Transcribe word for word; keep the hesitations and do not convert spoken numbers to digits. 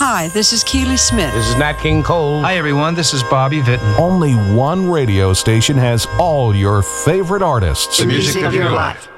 Hi, this is Keely Smith. This is Nat King Cole. Hi, everyone. This is Bobby Vinton. Only one radio station has all your favorite artists. The music of your life.